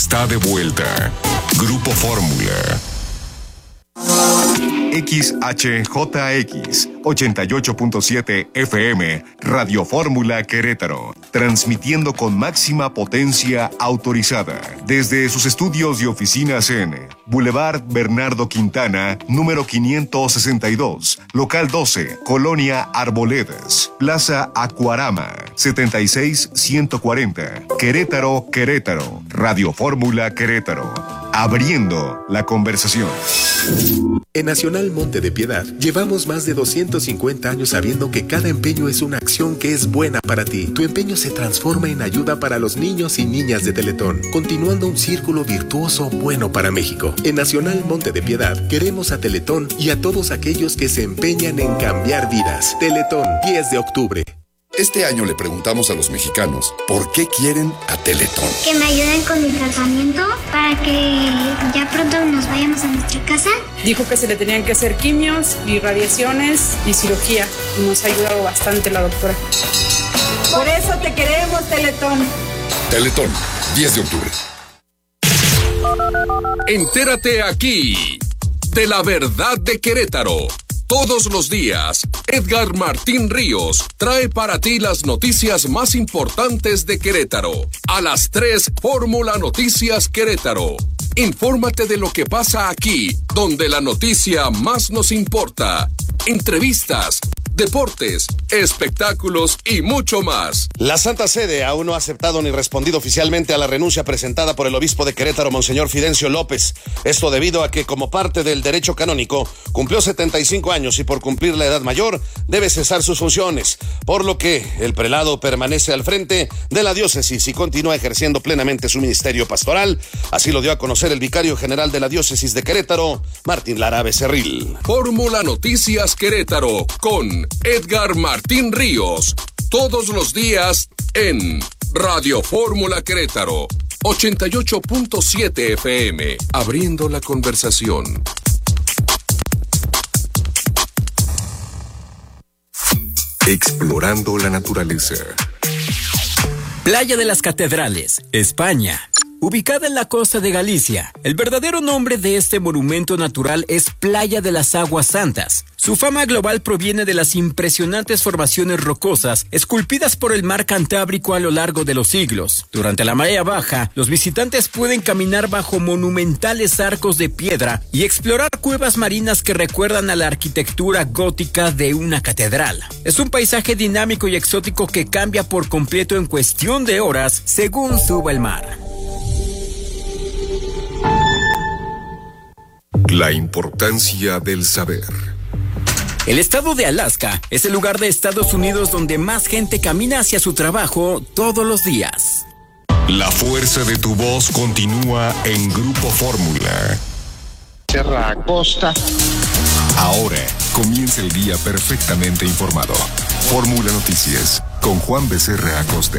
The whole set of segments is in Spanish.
Está de vuelta. Grupo Fórmula. XHJX 88.7 FM, Radio Fórmula Querétaro, transmitiendo con máxima potencia autorizada desde sus estudios y oficinas en Boulevard Bernardo Quintana, número 562, local 12, Colonia Arboledas, Plaza Acuarama, 76140, Querétaro, Querétaro, Radio Fórmula Querétaro, abriendo la conversación. En Nacional Monte de Piedad llevamos más de 250 años sabiendo que cada empeño es una acción que es buena para ti. Tu empeño se transforma en ayuda para los niños y niñas de Teletón, continuando un círculo virtuoso bueno para México. En Nacional Monte de Piedad queremos a Teletón y a todos aquellos que se empeñan en cambiar vidas. Teletón, 10 de octubre. Este año le preguntamos a los mexicanos por qué quieren a Teletón. Que me ayuden con mi tratamiento para que ya pronto nos vayamos a nuestra casa. Dijo que se le tenían que hacer quimios y radiaciones y cirugía. Nos ha ayudado bastante la doctora. Por eso te queremos, Teletón. Teletón, 10 de octubre. Entérate aquí de la verdad de Querétaro. Todos los días, Edgar Martín Ríos trae para ti las noticias más importantes de Querétaro. A las 3, Fórmula Noticias Querétaro. Infórmate de lo que pasa aquí, donde la noticia más nos importa. Entrevistas, deportes, espectáculos y mucho más. La Santa Sede aún no ha aceptado ni respondido oficialmente a la renuncia presentada por el obispo de Querétaro, Monseñor Fidencio López. Esto debido a que, como parte del derecho canónico, cumplió 75 años y por cumplir la edad mayor debe cesar sus funciones, por lo que el prelado permanece al frente de la diócesis y continúa ejerciendo plenamente su ministerio pastoral. Así lo dio a conocer el vicario general de la diócesis de Querétaro, Martín Lara Becerril. Fórmula Noticias Querétaro con Edgar Martín Ríos, todos los días en Radio Fórmula Querétaro, 88.7 FM, abriendo la conversación. Explorando la naturaleza. Playa de las Catedrales, España. Ubicada en la costa de Galicia, el verdadero nombre de este monumento natural es Playa de las Aguas Santas. Su fama global proviene de las impresionantes formaciones rocosas esculpidas por el mar Cantábrico a lo largo de los siglos. Durante la marea baja, los visitantes pueden caminar bajo monumentales arcos de piedra y explorar cuevas marinas que recuerdan a la arquitectura gótica de una catedral. Es un paisaje dinámico y exótico que cambia por completo en cuestión de horas según suba el mar. La importancia del saber. El estado de Alaska es el lugar de Estados Unidos donde más gente camina hacia su trabajo todos los días. La fuerza de tu voz continúa en Grupo Fórmula. Serra Acosta. Ahora comienza el día perfectamente informado. Fórmula Noticias con Juan Becerra Acosta.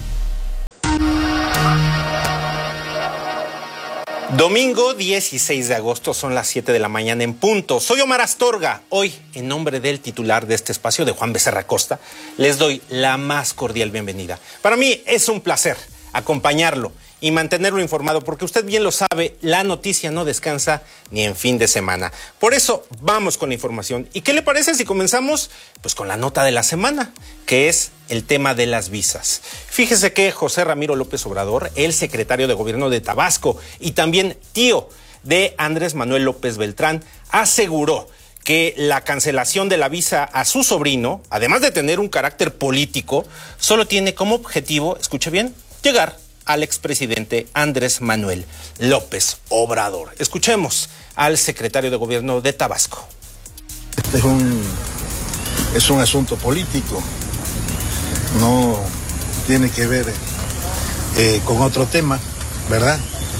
Domingo 16 de agosto, son las 7 de la mañana en punto. Soy Omar Astorga. Hoy, en nombre del titular de este espacio, de Juan Becerra Acosta, les doy la más cordial bienvenida. Para mí es un placer acompañarlo y mantenerlo informado, porque usted bien lo sabe, la noticia no descansa ni en fin de semana. Por eso, vamos con la información. ¿Y qué le parece si comenzamos? Pues con la nota de la semana, que es el tema de las visas. Fíjese que José Ramiro López Obrador, el secretario de Gobierno de Tabasco y también tío de Andrés Manuel López Beltrán, aseguró que la cancelación de la visa a su sobrino, además de tener un carácter político, solo tiene como objetivo, escuche bien, llegar al expresidente Andrés Manuel López Obrador. Escuchemos al secretario de Gobierno de Tabasco. Este es un asunto político, no tiene que ver con otro tema, ¿verdad?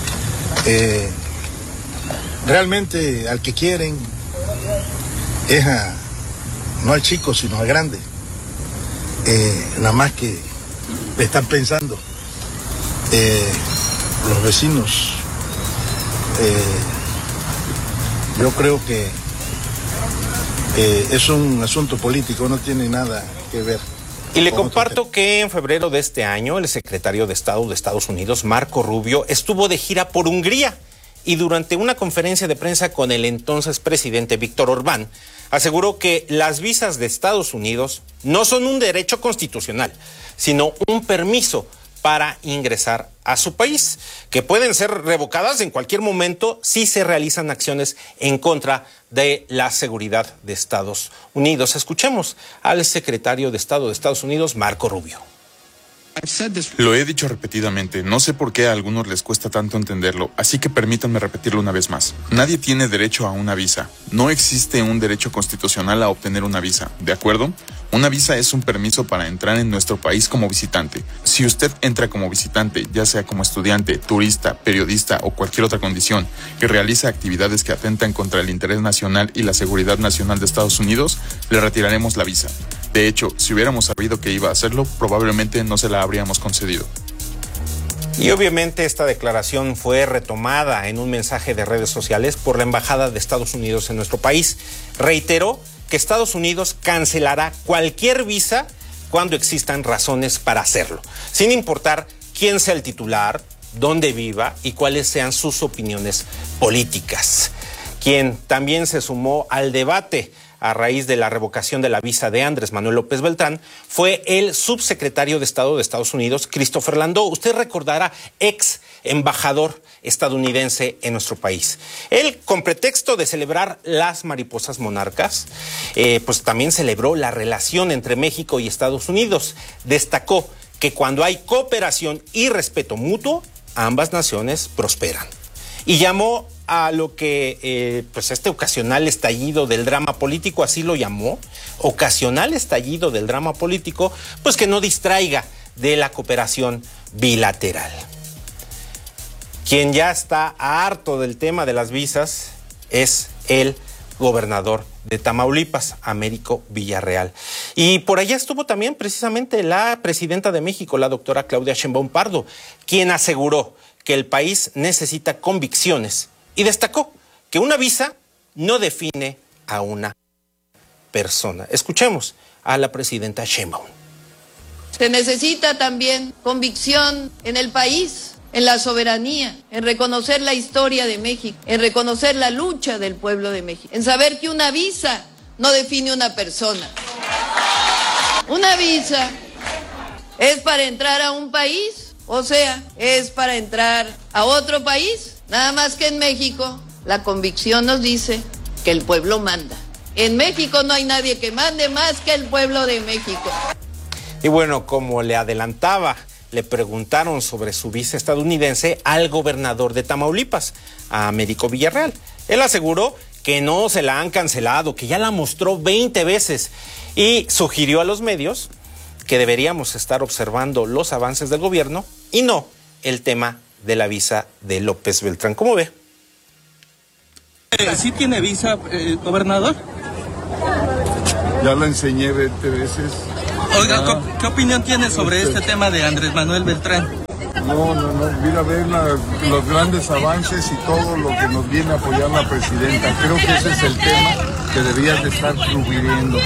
Realmente al que quieren es no al chico, sino al grande. Nada más que están pensando los vecinos. Yo creo que es un asunto político, no tiene nada que ver Y le comparto que en febrero de este año el secretario de Estado de Estados Unidos, Marco Rubio, estuvo de gira por Hungría y durante una conferencia de prensa con el entonces presidente Víctor Orbán, aseguró que las visas de Estados Unidos no son un derecho constitucional, sino un permiso para ingresar a su país, que pueden ser revocadas en cualquier momento si se realizan acciones en contra de la seguridad de Estados Unidos. Escuchemos al secretario de Estado de Estados Unidos, Marco Rubio. Lo he dicho repetidamente, no sé por qué a algunos les cuesta tanto entenderlo, así que permítanme repetirlo una vez más. Nadie tiene derecho a una visa. No existe un derecho constitucional a obtener una visa, ¿de acuerdo? Una visa es un permiso para entrar en nuestro país como visitante. Si usted entra como visitante, ya sea como estudiante, turista, periodista o cualquier otra condición, que realiza actividades que atentan contra el interés nacional y la seguridad nacional de Estados Unidos, le retiraremos la visa. De hecho, si hubiéramos sabido que iba a hacerlo, probablemente no se la habríamos concedido. Y obviamente esta declaración fue retomada en un mensaje de redes sociales por la Embajada de Estados Unidos en nuestro país. Reiteró que Estados Unidos cancelará cualquier visa cuando existan razones para hacerlo, sin importar quién sea el titular, dónde viva y cuáles sean sus opiniones políticas. Quien también se sumó al debate a raíz de la revocación de la visa de Andrés Manuel López Beltrán fue el subsecretario de Estado de Estados Unidos, Christopher Landau. Usted recordará, ex embajador estadounidense en nuestro país. Él, con pretexto de celebrar las mariposas monarcas, pues también celebró la relación entre México y Estados Unidos. Destacó que cuando hay cooperación y respeto mutuo, ambas naciones prosperan. Y llamó a lo que, pues este ocasional estallido del drama político, así lo llamó, ocasional estallido del drama político, pues que no distraiga de la cooperación bilateral. Quien ya está harto del tema de las visas es el gobernador de Tamaulipas, Américo Villarreal. Y por allá estuvo también precisamente la presidenta de México, la doctora Claudia Sheinbaum Pardo, quien aseguró que el país necesita convicciones y destacó que una visa no define a una persona. Escuchemos a la presidenta Sheinbaum. Se necesita también convicción en el país, en la soberanía, en reconocer la historia de México, en reconocer la lucha del pueblo de México, en saber que una visa no define una persona. Una visa es para entrar a un país, o sea, es para entrar a otro país. Nada más que en México la convicción nos dice que el pueblo manda. En México no hay nadie que mande más que el pueblo de México. Y bueno, como le adelantaba, le preguntaron sobre su visa estadounidense al gobernador de Tamaulipas, a Américo Villarreal. Él aseguró que no se la han cancelado, que ya la mostró 20 veces y sugirió a los medios que deberíamos estar observando los avances del gobierno y no el tema de la visa de López Beltrán. ¿Cómo ve? ¿Sí tiene visa, gobernador? Ya la enseñé 20 veces. Oiga, ¿qué opinión tiene sobre este tema de Andrés Manuel Beltrán? No, mira, ver los grandes avances y todo lo que nos viene a apoyar la presidenta. Creo que ese es el tema que deberías de estar sugiriendo.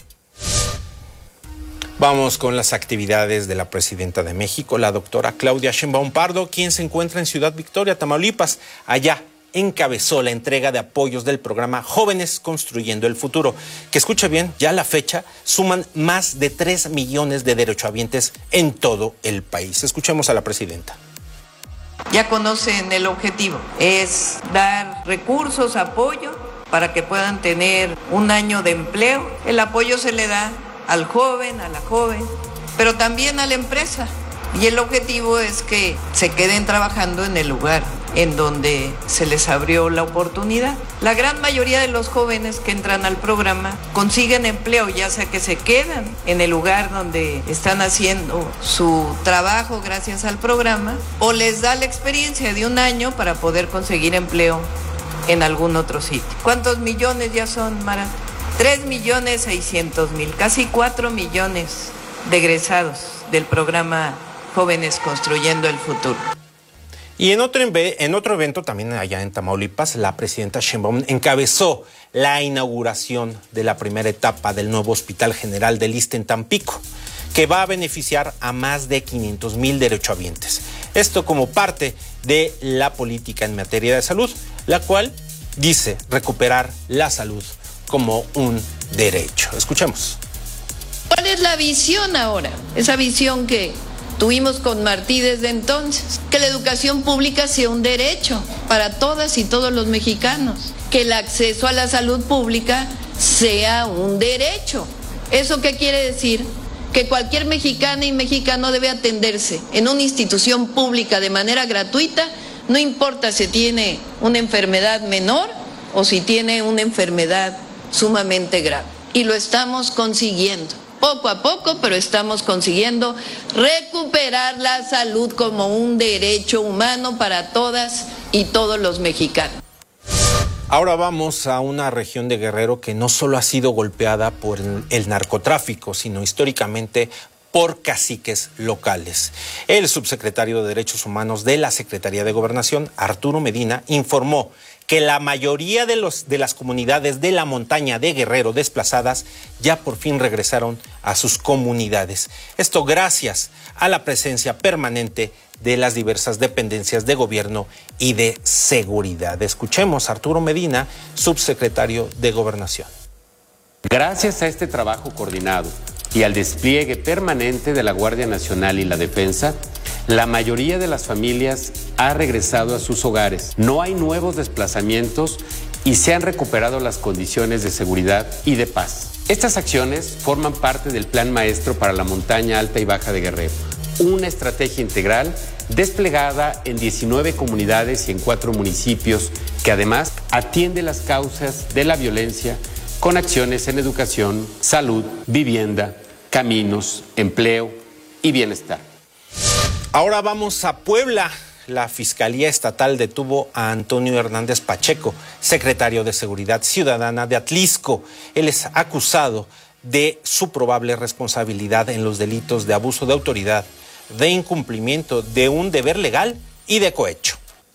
Vamos con las actividades de la presidenta de México, la doctora Claudia Sheinbaum Pardo, quien se encuentra en Ciudad Victoria, Tamaulipas. Allá encabezó la entrega de apoyos del programa Jóvenes Construyendo el Futuro, que, escucha bien, ya a la fecha suman más de 3 millones de derechohabientes en todo el país. Escuchemos a la presidenta. Ya conocen el objetivo, es dar recursos, apoyo, para que puedan tener un año de empleo. El apoyo se le da al joven, a la joven, pero también a la empresa. Y el objetivo es que se queden trabajando en el lugar en donde se les abrió la oportunidad. La gran mayoría de los jóvenes que entran al programa consiguen empleo, ya sea que se quedan en el lugar donde están haciendo su trabajo gracias al programa, o les da la experiencia de un año para poder conseguir empleo en algún otro sitio. ¿Cuántos millones ya son, Mara? 3.600.000, casi 4 millones de egresados del programa Jóvenes Construyendo el Futuro. Y en otro evento, también allá en Tamaulipas, la presidenta Sheinbaum encabezó la inauguración de la primera etapa del nuevo Hospital General del ISSSTE en Tampico, que va a beneficiar a más de 500,000 derechohabientes. Esto como parte de la política en materia de salud, la cual dice recuperar la salud como un derecho. Escuchemos. ¿Cuál es la visión ahora? Esa visión que tuvimos con Martí desde entonces, que la educación pública sea un derecho para todas y todos los mexicanos, que el acceso a la salud pública sea un derecho. ¿Eso qué quiere decir? Que cualquier mexicana y mexicano debe atenderse en una institución pública de manera gratuita, no importa si tiene una enfermedad menor o si tiene una enfermedad sumamente grave. Y lo estamos consiguiendo. Poco a poco, pero estamos consiguiendo recuperar la salud como un derecho humano para todas y todos los mexicanos. Ahora vamos a una región de Guerrero que no solo ha sido golpeada por el narcotráfico, sino históricamente por caciques locales. El subsecretario de Derechos Humanos de la Secretaría de Gobernación, Arturo Medina, informó que la mayoría de las comunidades de la montaña de Guerrero desplazadas ya por fin regresaron a sus comunidades. Esto gracias a la presencia permanente de las diversas dependencias de gobierno y de seguridad. Escuchemos a Arturo Medina, subsecretario de Gobernación. Gracias a este trabajo coordinado y al despliegue permanente de la Guardia Nacional y la Defensa, la mayoría de las familias ha regresado a sus hogares. No hay nuevos desplazamientos y se han recuperado las condiciones de seguridad y de paz. Estas acciones forman parte del Plan Maestro para la Montaña Alta y Baja de Guerrero, una estrategia integral desplegada en 19 comunidades y en 4 municipios que además atiende las causas de la violencia con acciones en educación, salud, vivienda, caminos, empleo y bienestar. Ahora vamos a Puebla. La Fiscalía Estatal detuvo a Antonio Hernández Pacheco, secretario de Seguridad Ciudadana de Atlisco. Él es acusado de su probable responsabilidad en los delitos de abuso de autoridad, de incumplimiento de un deber legal y de cohecho.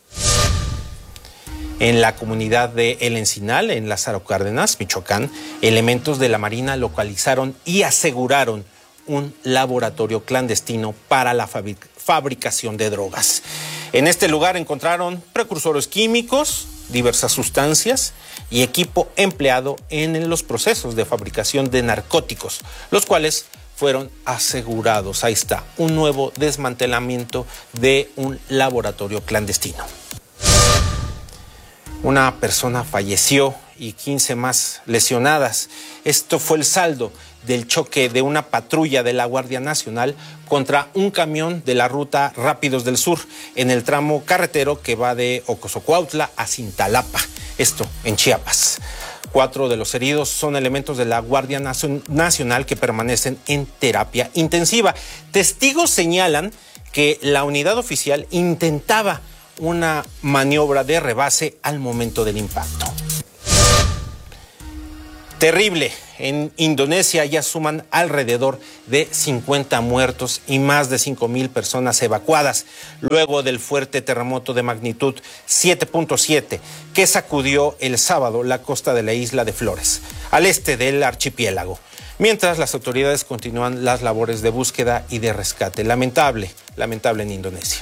En la comunidad de El Encinal, en Lázaro Cárdenas, Michoacán, elementos de la Marina localizaron y aseguraron un laboratorio clandestino para la fabricación de drogas. En este lugar encontraron precursores químicos, diversas sustancias y equipo empleado en los procesos de fabricación de narcóticos, los cuales fueron asegurados. Ahí está, un nuevo desmantelamiento de un laboratorio clandestino. Una persona falleció y 15 más lesionadas. Esto fue el saldo del choque de una patrulla de la Guardia Nacional contra un camión de la ruta Rápidos del Sur en el tramo carretero que va de Ocosocuautla a Cintalapa, esto en Chiapas. 4 de los heridos son elementos de la Guardia Nacional que permanecen en terapia intensiva. Testigos señalan que la unidad oficial intentaba una maniobra de rebase al momento del impacto. Terrible. En Indonesia ya suman alrededor de 50 muertos y más de 5,000 personas evacuadas luego del fuerte terremoto de magnitud 7.7 que sacudió el sábado la costa de la isla de Flores, al este del archipiélago, mientras las autoridades continúan las labores de búsqueda y de rescate. Lamentable en Indonesia.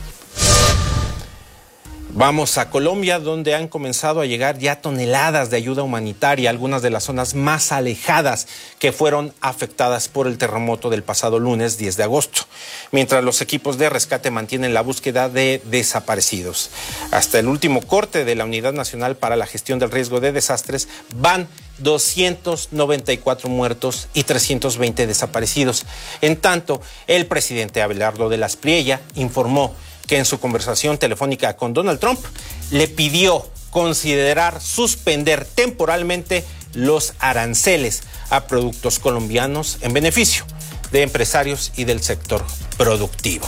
Vamos a Colombia, donde han comenzado a llegar ya toneladas de ayuda humanitaria a algunas de las zonas más alejadas que fueron afectadas por el terremoto del pasado lunes 10 de agosto, mientras los equipos de rescate mantienen la búsqueda de desaparecidos. Hasta el último corte de la Unidad Nacional para la Gestión del Riesgo de Desastres van 294 muertos y 320 desaparecidos. En tanto, el presidente Abelardo de las Priella informó que en su conversación telefónica con Donald Trump le pidió considerar suspender temporalmente los aranceles a productos colombianos en beneficio de empresarios y del sector productivo.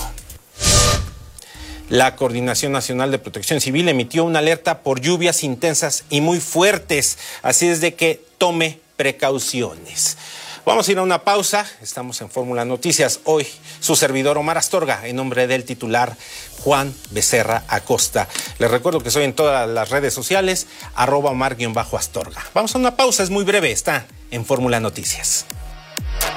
La Coordinación Nacional de Protección Civil emitió una alerta por lluvias intensas y muy fuertes, así es de que tome precauciones. Vamos a ir a una pausa, estamos en Fórmula Noticias. Hoy su servidor Omar Astorga, en nombre del titular Juan Becerra Acosta. Les recuerdo que soy en todas las redes sociales, @Omar_Astorga. Vamos a una pausa, es muy breve, está en Fórmula Noticias.